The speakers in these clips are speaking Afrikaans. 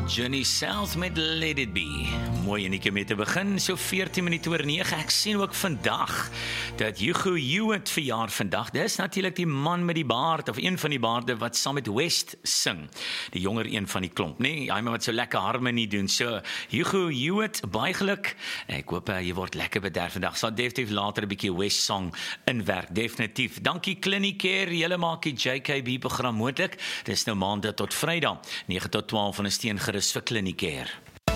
Journey South met Let It Be. Mooi en ek mee te begin, so 14 minute oor 9. Ek sien ook vandag dat Hugo Hewitt verjaar vandag. Dis natuurlik die man met die baard, of een van die baarde wat saam met West sing. Die jonger een van die klomp, nee, hy wat so lekker harmonie doen. So, Hugo Hewitt, baie geluk. Ek hoop jy word lekker bederf vandag. Sal definitief later 'n bietjie West song inwerk, definitief. Dankie Clinicare, julle maak die JKB program moontlik. Dis nou maandag tot Vrydag, 9 tot 12 van 'n steen gerus vir Clinicare.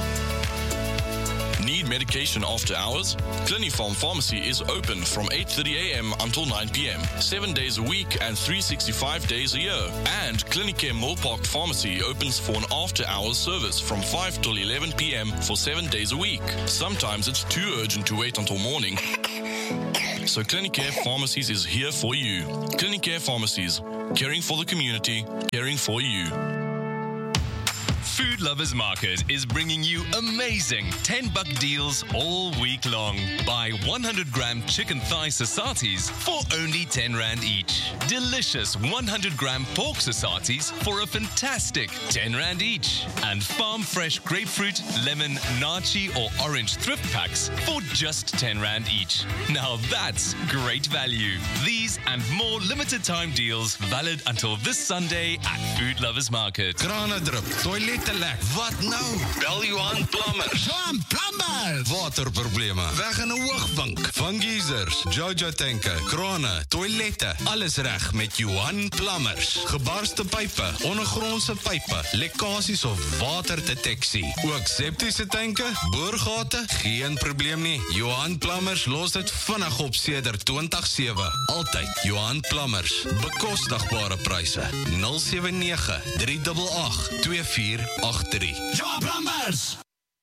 Need medication after hours? Clinifarm Pharmacy is open from 8:30 a.m. until 9 p.m. 7 days a week and 365 days a year. And Clinicare Millpark Pharmacy opens for an after-hours service from 5 till 11 p.m. for 7 days a week. Sometimes it's too urgent to wait until morning. So Clinicare Pharmacies is here for you. Clinicare Pharmacies, caring for the community, caring for you. Food Lovers Market is bringing you amazing $10 deals all week long. Buy 100-gram chicken thigh sasatis for only R10 each. Delicious 100-gram pork sasatis for a fantastic R10 each. And farm fresh grapefruit, lemon, nachi or orange thrift packs for just R10 each. Now that's great value. These and more limited time deals valid until this Sunday at Food Lovers Market. Krane drup, toilette lek. Wat nou? Bel Johan Plumbers. Johan Plumbers! Waterprobleme, weg in 'n hoogbank, van geysers, Jojo tanke, krane, toilette, alles reg met Johan Plumbers. Gebarste pype, ondergrondse pype, lekkasies of waterdeteksie. Ook septiese tanke, boorgate, geen probleem nie. Johan Plumbers los dit vinnig op sedert 2007. Altyd Johan Plumbers. Bekostigbare pryse. 079 388 2483. Johan Plumbers!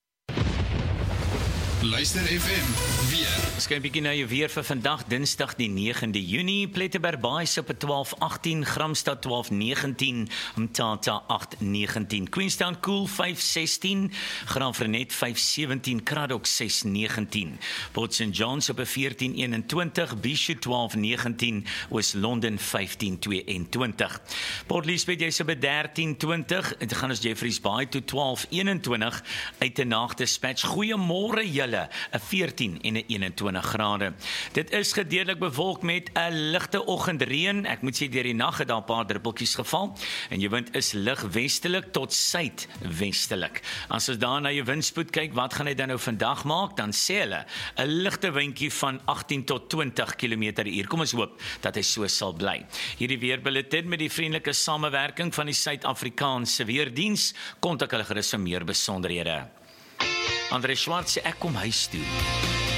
Luister FM, weer. Skyn bietjie na jou weer vir vandag, Dinsdag die 9de Junie, Plettenberg Baai op 12:18, Gramstad 12:19, Mthatha 8:19, Queenstown Koel 5:16, Graafrenet 5:17, Cradock 6:19, Port St Johns op 14:21, Bishop 12:19, Oos-London 15:22, Port Elizabeth jy's op 13:20, dit gaan ons Jeffreys Bay toe 12:21, Uitenhaag Dispatch, goeiemôre julle, 'n 14 en 'n 21 grade. Dit is gedeeltelik bewolk met 'n ligte oggendreën. Ek moet sê deur die nag het daar 'n paar druppeltjies geval en jou wind is lig westelik tot suidwestelik. As ons daar na jou windspoed kyk, wat gaan hy dan nou vandag maak? Dan sê hulle 'n ligte windjie van 18 tot 20 km/h. Kom ons hoop dat hy so sal bly. Hierdie weerbulletin met die vriendelike samewerking van die Suid-Afrikaanse Weerdiens. Kontak hulle gerus vir meer besonderhede. Andre Schwartz sê ek kom huis toe.